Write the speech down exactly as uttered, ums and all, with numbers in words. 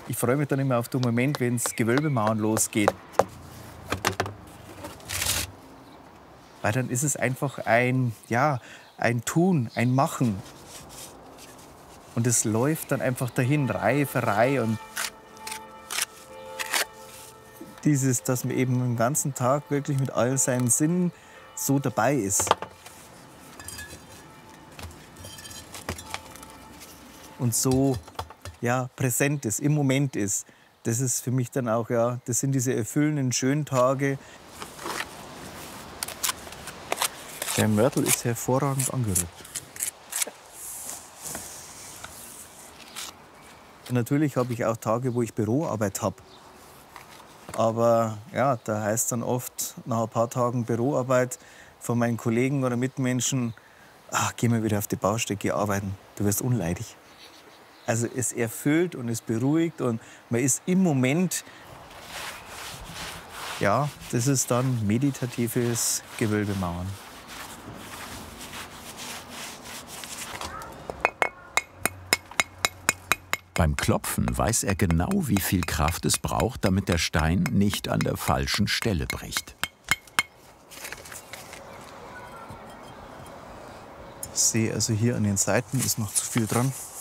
Ich freue mich dann immer auf den Moment, wenn es Gewölbemauern losgeht. Weil dann ist es einfach ein, ja, ein Tun, ein Machen. Und es läuft dann einfach dahin, Reihe für Reihe. Und dieses, dass man eben den ganzen Tag wirklich mit all seinen Sinnen so dabei ist. Und so, ja, präsent ist, im Moment ist. Das ist für mich dann auch, ja, das sind diese erfüllenden, schönen Tage. Der Mörtel ist hervorragend angerührt. Natürlich habe ich auch Tage, wo ich Büroarbeit habe. Aber ja, da heißt dann oft nach ein paar Tagen Büroarbeit von meinen Kollegen oder Mitmenschen, ach, geh mal wieder auf die Baustelle arbeiten, du wirst unleidig. Also es erfüllt und es beruhigt und man ist im Moment, ja, das ist dann meditatives Gewölbemauern. Beim Klopfen weiß er genau, wie viel Kraft es braucht, damit der Stein nicht an der falschen Stelle bricht. Ich sehe also hier an den Seiten ist noch zu viel dran.